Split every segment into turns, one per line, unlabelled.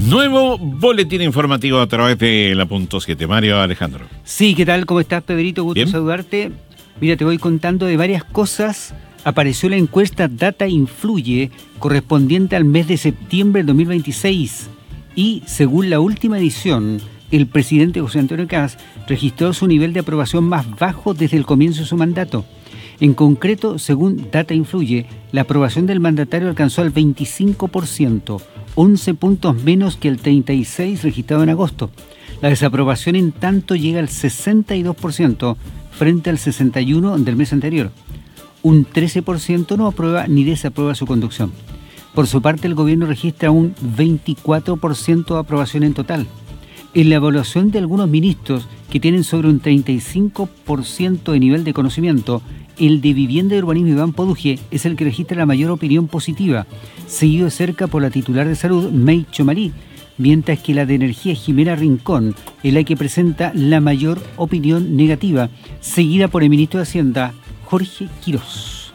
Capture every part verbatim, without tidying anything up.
Nuevo boletín informativo a través de la punto siete. Mario Alejandro.
Sí, ¿qué tal? ¿Cómo estás, Pedrito? Gusto
Bien.
saludarte. Mira, te voy contando de varias cosas. Apareció la encuesta Data Influye, correspondiente al mes de septiembre del dos mil veintiséis. Y, según la última edición, el presidente José Antonio Kast registró su nivel de aprobación más bajo desde el comienzo de su mandato. En concreto, según Data Influye, la aprobación del mandatario alcanzó al veinticinco por ciento, once puntos menos que el treinta y seis por ciento registrado en agosto. La desaprobación, en tanto, llega al sesenta y dos por ciento frente al sesenta y uno por ciento del mes anterior. Un trece por ciento no aprueba ni desaprueba su conducción. Por su parte, el gobierno registra un veinticuatro por ciento de aprobación en total. En la evaluación de algunos ministros, que tienen sobre un treinta y cinco por ciento de nivel de conocimiento, el de Vivienda y Urbanismo, Iván Poduje, es el que registra la mayor opinión positiva, seguido de cerca por la titular de Salud, May Chomalí, mientras que la de Energía, Jimena Rincón, es la que presenta la mayor opinión negativa, seguida por el ministro de Hacienda, Jorge Quirós.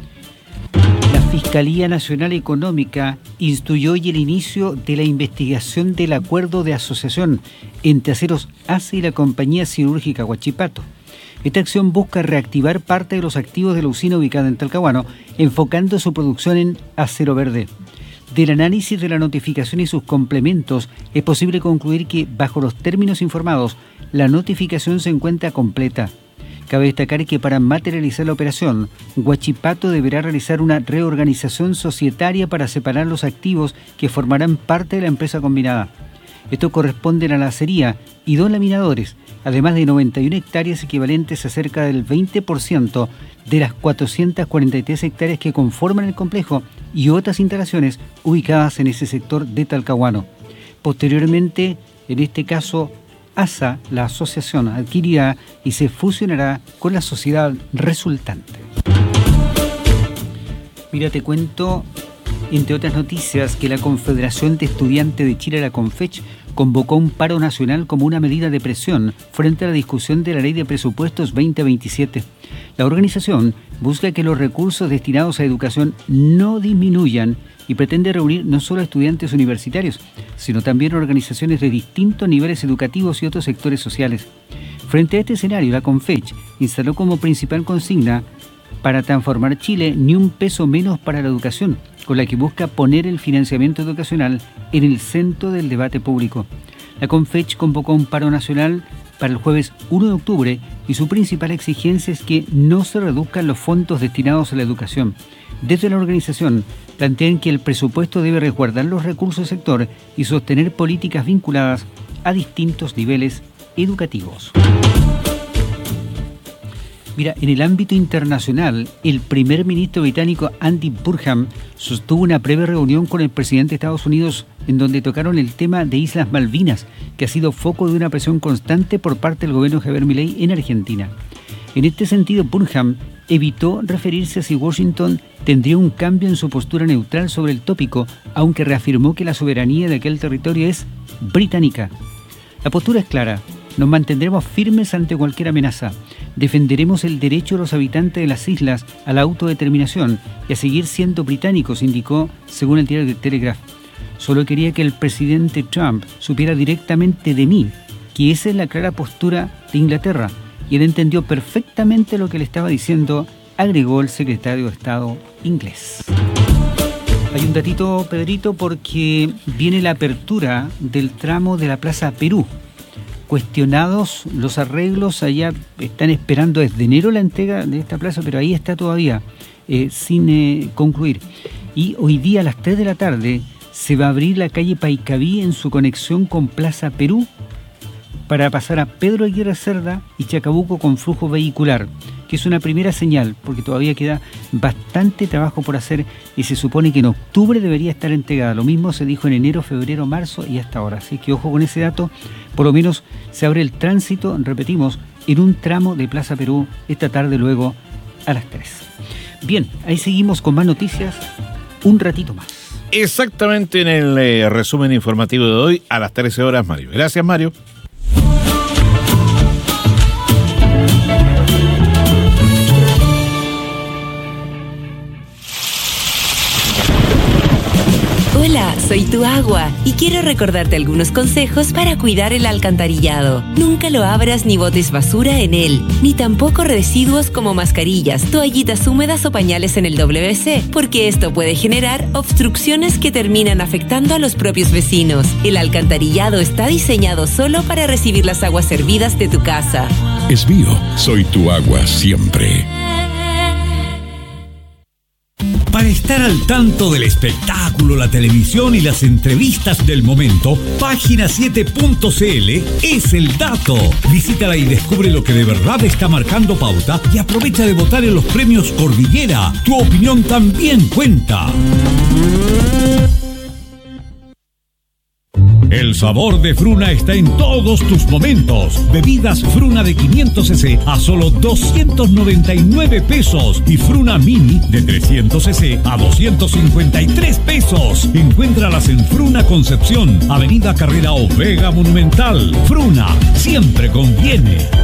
La Fiscalía Nacional Económica instruyó hoy el inicio de la investigación del acuerdo de asociación entre Aceros A C E y la compañía siderúrgica Huachipato. Esta acción busca reactivar parte de los activos de la usina ubicada en Talcahuano, enfocando su producción en acero verde. Del análisis de la notificación y sus complementos, es posible concluir que, bajo los términos informados, la notificación se encuentra completa. Cabe destacar que para materializar la operación, Huachipato deberá realizar una reorganización societaria para separar los activos que formarán parte de la empresa combinada. Esto corresponde a la acería y dos laminadores, además de noventa y una hectáreas equivalentes a cerca del veinte por ciento de las cuatrocientas cuarenta y tres hectáreas que conforman el complejo y otras instalaciones ubicadas en ese sector de Talcahuano. Posteriormente, en este caso, A S A, la asociación, adquirirá y se fusionará con la sociedad resultante. Mira, te cuento, entre otras noticias, que la Confederación de Estudiantes de Chile, la CONFECH, convocó un paro nacional como una medida de presión frente a la discusión de la Ley de Presupuestos veinte veintisiete. La organización busca que los recursos destinados a educación no disminuyan y pretende reunir no solo a estudiantes universitarios, sino también organizaciones de distintos niveles educativos y otros sectores sociales. Frente a este escenario, la CONFECH instaló como principal consigna: para transformar Chile, ni un peso menos para la educación, con la que busca poner el financiamiento educacional en el centro del debate público. La CONFECH convocó un paro nacional para el jueves uno de octubre y su principal exigencia es que no se reduzcan los fondos destinados a la educación. Desde la organización plantean que el presupuesto debe resguardar los recursos del sector y sostener políticas vinculadas a distintos niveles educativos. Mira, en el ámbito internacional, el primer ministro británico Andy Burnham sostuvo una breve reunión con el presidente de Estados Unidos en donde tocaron el tema de Islas Malvinas, que ha sido foco de una presión constante por parte del gobierno de Javier Milei en Argentina. En este sentido, Burnham evitó referirse a si Washington tendría un cambio en su postura neutral sobre el tópico, aunque reafirmó que la soberanía de aquel territorio es británica. La postura es clara: nos mantendremos firmes ante cualquier amenaza. Defenderemos el derecho de los habitantes de las islas a la autodeterminación y a seguir siendo británicos, indicó según el diario The Telegraph. Solo quería que el presidente Trump supiera directamente de mí que esa es la clara postura de Inglaterra, y él entendió perfectamente lo que le estaba diciendo, agregó el secretario de Estado inglés. Hay un datito, Pedrito, porque viene la apertura del tramo de la Plaza Perú. Cuestionados los arreglos, allá están esperando desde enero la entrega de esta plaza, pero ahí está todavía eh, sin eh, concluir. Y hoy día a las tres de la tarde se va a abrir la calle Paicaví en su conexión con Plaza Perú para pasar a Pedro Aguirre Cerda y Chacabuco con flujo vehicular, que es una primera señal, porque todavía queda bastante trabajo por hacer y se supone que en octubre debería estar entregada. Lo mismo se dijo en enero, febrero, marzo y hasta ahora. Así que ojo con ese dato. Por lo menos se abre el tránsito, repetimos, en un tramo de Plaza Perú esta tarde, luego a las tres. Bien, ahí seguimos con más noticias un ratito más.
Exactamente en el eh, resumen informativo de hoy a las trece horas, Mario. Gracias, Mario.
Hola, Soy tu agua y quiero recordarte algunos consejos para cuidar el alcantarillado. Nunca lo abras ni botes basura en él, ni tampoco residuos como mascarillas, toallitas húmedas o pañales en el W C, porque esto puede generar obstrucciones que terminan afectando a los propios vecinos. El alcantarillado está diseñado solo para recibir las aguas servidas de tu casa.
Esbío, soy tu agua siempre.
Para estar al tanto del espectáculo, la televisión y las entrevistas del momento, página siete punto c l es el dato. Visítala y descubre lo que de verdad está marcando pauta y aprovecha de votar en los premios Cordillera. Tu opinión también cuenta. El sabor de Fruna está en todos tus momentos. Bebidas Fruna de quinientos centilitros a solo doscientos noventa y nueve pesos y Fruna Mini de trescientos centilitros a doscientos cincuenta y tres pesos. Encuéntralas en Fruna Concepción, Avenida Carrera o Vega Monumental. Fruna, siempre conviene.